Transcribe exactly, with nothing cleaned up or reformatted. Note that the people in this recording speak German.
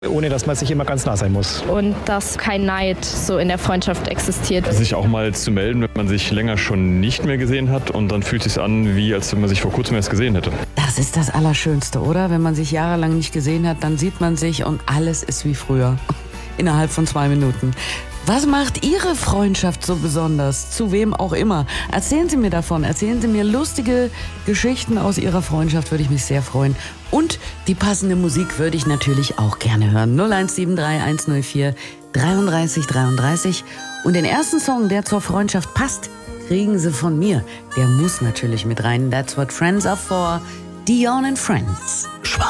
Ohne dass man sich immer ganz nah sein muss. Und dass kein Neid so in der Freundschaft existiert. Sich auch mal zu melden, wenn man sich länger schon nicht mehr gesehen hat und dann fühlt es sich an, wie als wenn man sich vor kurzem erst gesehen hätte. Das ist das Allerschönste, oder? Wenn man sich jahrelang nicht gesehen hat, dann sieht man sich und alles ist wie früher. Innerhalb von zwei Minuten. Was macht Ihre Freundschaft so besonders? Zu wem auch immer. Erzählen Sie mir davon. Erzählen Sie mir lustige Geschichten aus Ihrer Freundschaft, würde ich mich sehr freuen. Und die passende Musik würde ich natürlich auch gerne hören. null eins sieben drei eins null vier dreiunddreißig dreiunddreißig. Und den ersten Song, der zur Freundschaft passt, kriegen Sie von mir. Der muss natürlich mit rein. That's what friends are for. Dion and Friends. Schwarz.